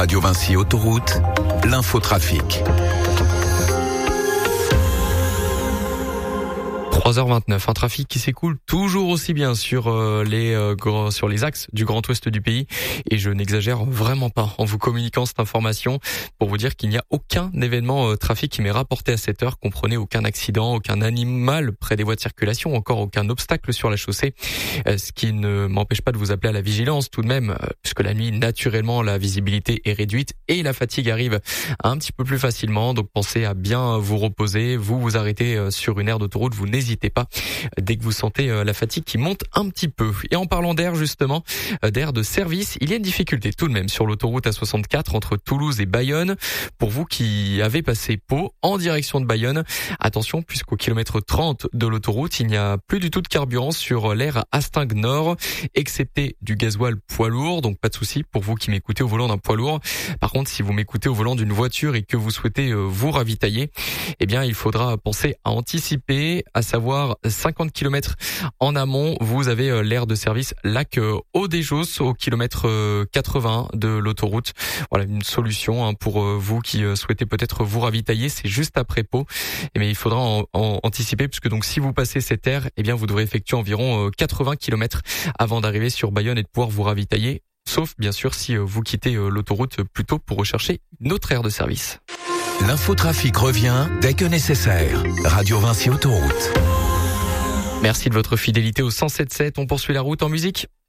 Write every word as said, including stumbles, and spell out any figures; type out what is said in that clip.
Radio Vinci Autoroute, l'infotrafic. trois heures vingt-neuf, un trafic qui s'écoule toujours aussi bien sur euh, les euh, gros, sur les axes du Grand Ouest du pays, et je n'exagère vraiment pas en vous communiquant cette information pour vous dire qu'il n'y a aucun événement euh, trafic qui m'est rapporté à cette heure. Comprenez, aucun accident, aucun animal près des voies de circulation, encore aucun obstacle sur la chaussée, euh, ce qui ne m'empêche pas de vous appeler à la vigilance tout de même, euh, puisque la nuit, naturellement, la visibilité est réduite et la fatigue arrive un petit peu plus facilement. Donc pensez à bien vous reposer, vous vous arrêtez euh, sur une aire d'autoroute, vous n'hésitez pas dès que vous sentez la fatigue qui monte un petit peu. Et en parlant d'air justement, d'air de service, il y a une difficulté tout de même sur l'autoroute A soixante-quatre entre Toulouse et Bayonne. Pour vous qui avez passé Pau en direction de Bayonne, attention puisqu'au kilomètre trente de l'autoroute, il n'y a plus du tout de carburant sur l'aire Hastingues Nord, excepté du gasoil poids lourd, donc pas de souci pour vous qui m'écoutez au volant d'un poids lourd. Par contre, si vous m'écoutez au volant d'une voiture et que vous souhaitez vous ravitailler, eh bien il faudra penser à anticiper, à savoir cinquante kilomètres en amont, vous avez l'aire de service Lac Haut-des-Josses au kilomètre quatre-vingts de l'autoroute. Voilà une solution pour vous qui souhaitez peut-être vous ravitailler, c'est juste après Pau. Mais il faudra en, en anticiper puisque donc si vous passez cette aire, eh bien vous devrez effectuer environ quatre-vingts kilomètres avant d'arriver sur Bayonne et de pouvoir vous ravitailler. Sauf bien sûr si vous quittez l'autoroute plus tôt pour rechercher une autre aire de service. L'infotrafic revient dès que nécessaire. Radio Vinci Autoroute. Merci de votre fidélité au cent sept virgule sept. On poursuit la route en musique.